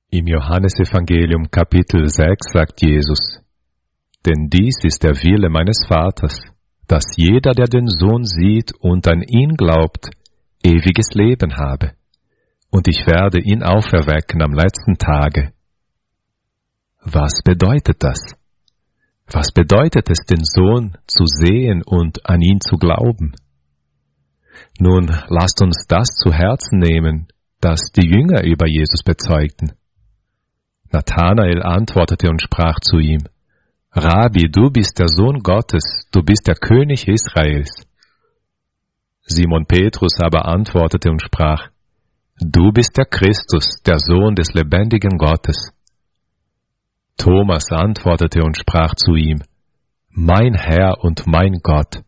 Im Johannesevangelium Kapitel 6 sagt Jesus: Denn dies ist der Wille meines Vaters, dass jeder, der den Sohn sieht und an ihn glaubt, ewiges Leben habe, und ich werde ihn auferwecken am letzten Tage. Was bedeutet das? Was bedeutet es, den Sohn zu sehen und an ihn zu glauben? Nun, lasst uns das zu Herzen nehmen, das die Jünger über Jesus bezeugten. Nathanael antwortete und sprach zu ihm: Rabbi, du bist der Sohn Gottes, du bist der König Israels. Simon Petrus aber antwortete und sprach: Du bist der Christus, der Sohn des lebendigen Gottes. Thomas antwortete und sprach zu ihm: Mein Herr und mein Gott.